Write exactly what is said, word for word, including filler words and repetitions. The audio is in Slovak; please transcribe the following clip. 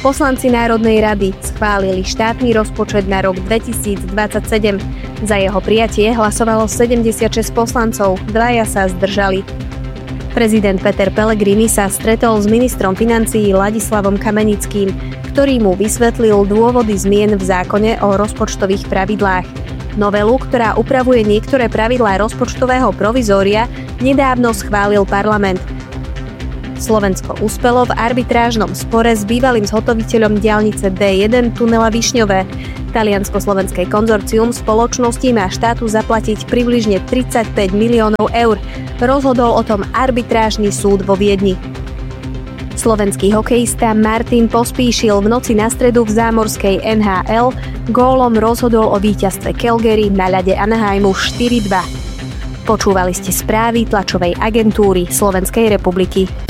Poslanci Národnej rady schválili štátny rozpočet na rok dvetisícdvadsaťsedem. Za jeho prijatie hlasovalo sedemdesiatšesť poslancov, dvaja sa zdržali. Prezident Peter Pellegrini sa stretol s ministrom financií Ladislavom Kamenickým, ktorý mu vysvetlil dôvody zmien v zákone o rozpočtových pravidlách. Novelu, ktorá upravuje niektoré pravidlá rozpočtového provizória, nedávno schválil parlament. Slovensko uspelo v arbitrážnom spore s bývalým zhotoviteľom diaľnice dé jeden tunela Višňové. Taliansko-slovenské konzorcium spoločnosti má štátu zaplatiť približne tridsaťpäť miliónov eur. Rozhodol o tom arbitrážny súd vo Viedni. Slovenský hokejista Martin Pospíšil v noci na stredu v zámorskej en há el gólom rozhodol o víťazstve Calgary na ľade Anaheimu štyri dva. Počúvali ste správy tlačovej agentúry Slovenskej republiky.